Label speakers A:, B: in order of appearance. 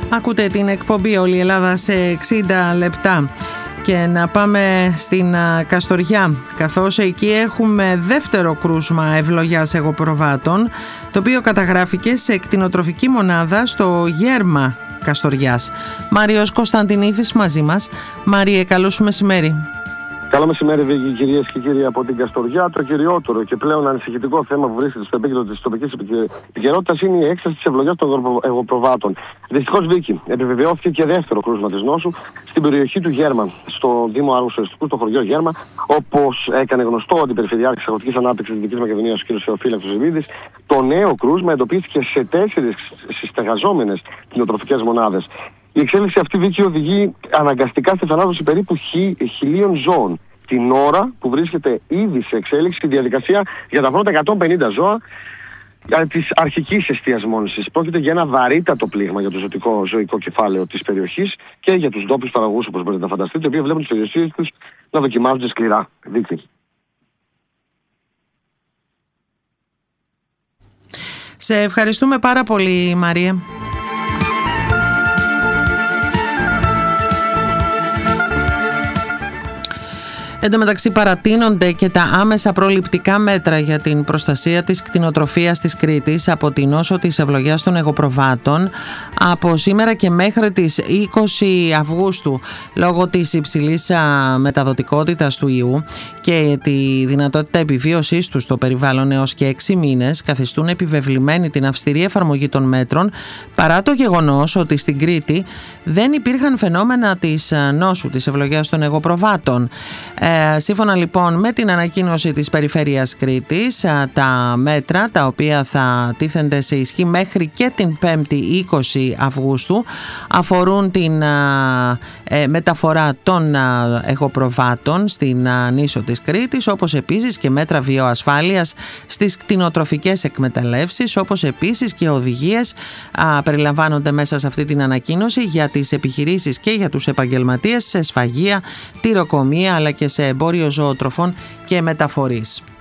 A: Ακούτε την εκπομπή «Όλη η Ελλάδα σε 60 λεπτά» και να πάμε στην Καστοριά, καθώς εκεί έχουμε δεύτερο κρούσμα ευλογιάς εγωπροβάτων, το οποίο καταγράφηκε σε κτηνοτροφική μονάδα στο Γέρμα Καστοριάς. Μάριος Κωνσταντινίδης μαζί μας. Μάριε, καλό σου μεσημέρι.
B: Καλό μεσημέρι, Βίκη, κυρίες και κύριοι από την Καστοριά. Το κυριότερο και πλέον ανησυχητικό θέμα που βρίσκεται στο επίκεντρο της τοπικής επικαιρότητας είναι η έκσταση της ευλογιάς των εγωπροβάτων. Δυστυχώς, Βίκη, επιβεβαιώθηκε και δεύτερο κρούσμα της νόσου στην περιοχή του Γέρμα, στο Δήμο Αργοσοριστικού, στο χωριό Γέρμα, όπως έκανε γνωστό ο Αντιπεριφερειάρχης Αγροτικής Ανάπτυξης της Δυτικής Μακεδονίας, ο κ. Θεοφύλακτος Ζεβίδης. Το νέο κρούσμα εντοπίστηκε σε 4 συστεγαζόμενες κτηνοτροφικές μονάδες. Η εξέλιξη αυτή, Βίκη, οδηγεί αναγκαστικά στη θανάτωση περίπου 1.000 ζώων την ώρα που βρίσκεται ήδη σε εξέλιξη η διαδικασία για τα πρώτα 150 ζώα της αρχικής εστιασμόνησης. Πρόκειται για ένα βαρύτατο πλήγμα για το ζωικό κεφάλαιο της περιοχής και για τους ντόπιους παραγωγούς, όπως μπορείτε να φανταστείτε, οι οποίοι βλέπουν τις περιοχές τους να δοκιμάζονται σκληρά. Βίκη.
A: Σε ευχαριστούμε πάρα πολύ, Μαρία. Εν τω μεταξύ παρατείνονται και τα άμεσα προληπτικά μέτρα για την προστασία της κτηνοτροφίας της Κρήτης από την νόσο της ευλογιάς των εγωπροβάτων από σήμερα και μέχρι τις 20 Αυγούστου. Λόγω της υψηλής μεταδοτικότητας του ιού και τη δυνατότητα επιβίωσής του στο περιβάλλον έως και 6 μήνες καθιστούν επιβεβλημένη την αυστηρή εφαρμογή των μέτρων, παρά το γεγονός ότι στην Κρήτη δεν υπήρχαν φαινόμενα της νόσου της ευλογιάς των εγωπροβάτων. Σύμφωνα λοιπόν με την ανακοίνωση της Περιφέρειας Κρήτης, τα μέτρα τα οποία θα τίθενται σε ισχύ μέχρι και την 5η 20 Αυγούστου αφορούν την μεταφορά των εγωπροβάτων στην νήσο της Κρήτης, όπως επίσης και μέτρα βιοασφάλειας στις κτηνοτροφικές εκμεταλλεύσεις, όπως επίσης και οδηγίες περιλαμβάνονται μέσα σε αυτή την ανακοίνωση για τις επιχειρήσεις και για τους επαγγελματίες σε σφαγεία, τυροκομεία αλλά και σε εμπόριο ζωοτροφών και μεταφορής.